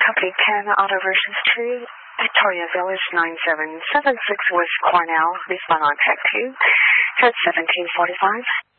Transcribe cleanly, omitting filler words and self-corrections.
Copy 10, Auto versions 2, Victoria Village 9776 West Cornell, respond on track 2, at 1745.